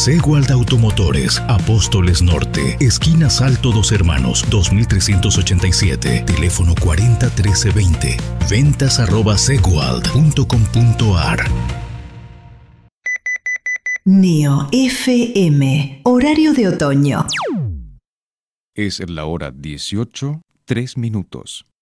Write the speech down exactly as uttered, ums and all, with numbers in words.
Seguald Automotores, Apóstoles Norte, esquina Salto Dos Hermanos, dos mil trescientos ochenta y siete, teléfono cuarenta trece veinte, ventas arroba seguald punto com punto ar. Neo F M, horario de otoño. Es la hora dieciocho, tres minutos.